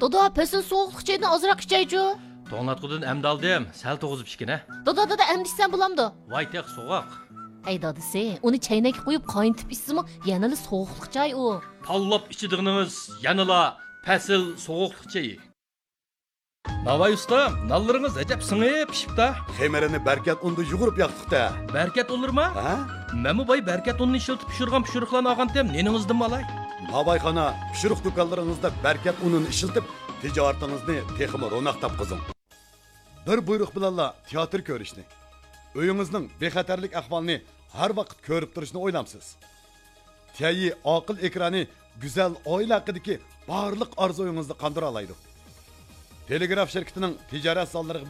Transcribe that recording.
Dada, pesin soğuqluq çayını azırak içeycu. To'nglatqudan amda oldim, sal to'g'izib ichgin. Dada, emdişsen bulamdı. Voy teq so'g'oq. Ey dadisi, onu çaynak koyup kaynatib içsimi, yanılı soğuqluq çay o. Tallab ichidig'inimiz yanıla pasil so'g'uqliq chayi. Navay ustam, nallarınız acep sыңып pishibdi. Xemerini berkat undu yugurib yaqtık da. Berkat olurma? Ha? Memu boy berkat unni ishiltib pishirgan pishiriqlarni olgantem, neningizdan malay? Nabayxana pişiriq do'konlaringizda berkat unini ishiltib, tijoratingizni texmi ro'naq topqizing. Bir buyruq bilanla teatr ko'rishni, uyingizning bexatarlik ahvolini har vaqt ko'rib turishni o'ylamsiz. Tayi aql ekrani go'zal oila haqidagi barliq orzuyingizni qondira oladi. Telegraf şirketining tijorat sonlariga